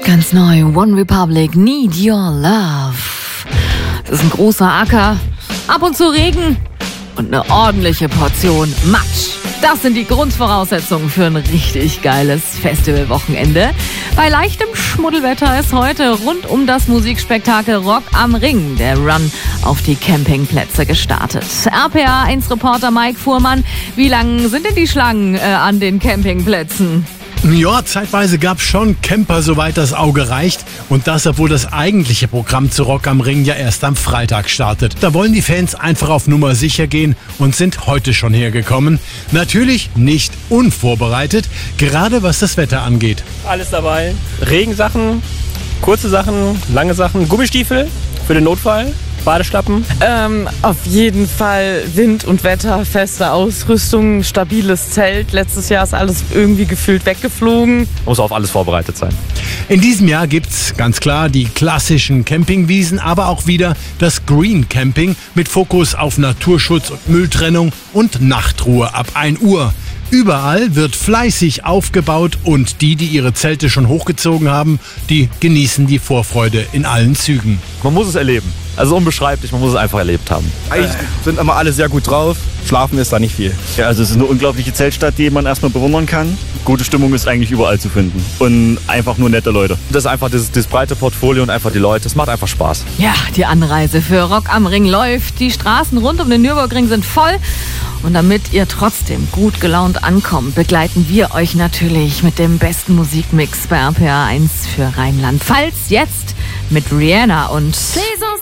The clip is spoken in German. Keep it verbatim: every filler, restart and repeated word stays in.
Ganz neu, One Republic, Need Your Love. Es ist ein großer Acker, ab und zu Regen und eine ordentliche Portion Matsch. Das sind die Grundvoraussetzungen für ein richtig geiles Festivalwochenende. Bei leichtem Schmuddelwetter ist heute rund um das Musikspektakel Rock am Ring der Run auf die Campingplätze gestartet. R P A eins Reporter Mike Fuhrmann, wie lang sind denn die Schlangen äh, an den Campingplätzen? Ja, zeitweise gab es schon Camper, soweit das Auge reicht. Und das, obwohl das eigentliche Programm zu Rock am Ring ja erst am Freitag startet. Da wollen die Fans einfach auf Nummer sicher gehen und sind heute schon hergekommen. Natürlich nicht unvorbereitet, gerade was das Wetter angeht. Alles dabei. Regensachen, kurze Sachen, lange Sachen, Gummistiefel für den Notfall. Badeschlappen? Ähm, auf jeden Fall Wind und Wetter, feste Ausrüstung, stabiles Zelt. Letztes Jahr ist alles irgendwie gefühlt weggeflogen. Muss auf alles vorbereitet sein. In diesem Jahr gibt's ganz klar die klassischen Campingwiesen, aber auch wieder das Green Camping mit Fokus auf Naturschutz und Mülltrennung und Nachtruhe ab ein Uhr. Überall wird fleißig aufgebaut und die, die ihre Zelte schon hochgezogen haben, die genießen die Vorfreude in allen Zügen. Man muss es erleben. Also unbeschreiblich, man muss es einfach erlebt haben. Eigentlich sind immer alle sehr gut drauf. Schlafen ist da nicht viel. Ja, also es ist eine unglaubliche Zeltstadt, die man erstmal bewundern kann. Gute Stimmung ist eigentlich überall zu finden. Und einfach nur nette Leute. Das ist einfach dieses, dieses breite Portfolio und einfach die Leute. Das macht einfach Spaß. Ja, die Anreise für Rock am Ring läuft. Die Straßen rund um den Nürburgring sind voll. Und damit ihr trotzdem gut gelaunt ankommt, begleiten wir euch natürlich mit dem besten Musikmix bei R P A eins für Rheinland-Pfalz. Jetzt mit Rihanna und